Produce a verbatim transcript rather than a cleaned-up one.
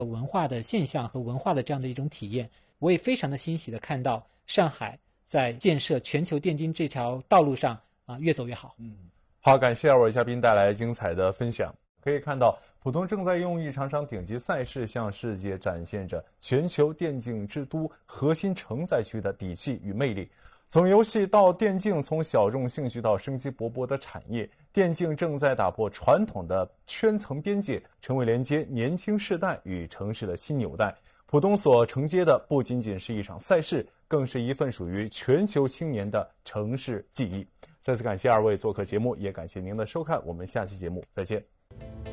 文化的现象和文化的这样的一种体验。我也非常的欣喜的看到上海在建设全球电竞这条道路上啊越走越好。 嗯，好，感谢二位嘉宾带来精彩的分享。可以看到，浦东正在用一场场顶级赛事向世界展现着全球电竞之都核心承载区的底气与魅力。从游戏到电竞，从小众兴趣到生机勃勃的产业，电竞正在打破传统的圈层边界，成为连接年轻世代与城市的新纽带。浦东所承接的不仅仅是一场赛事，更是一份属于全球青年的城市记忆。再次感谢二位做客节目，也感谢您的收看，我们下期节目再见。